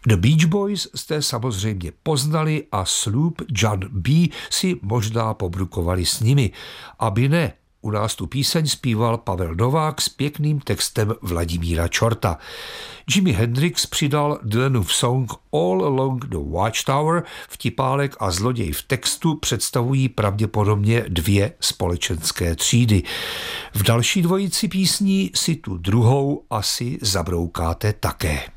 The Beach Boys jste samozřejmě poznali a Sloop John B. si možná pobrukovali s nimi. Aby ne, u nás tu píseň zpíval Pavel Novák s pěkným textem Vladimíra Čorta. Jimi Hendrix přidal Dylanův song All Along the Watchtower, vtipálek a zloděj v textu představují pravděpodobně dvě společenské třídy. V další dvojici písní si tu druhou asi zabroukáte také.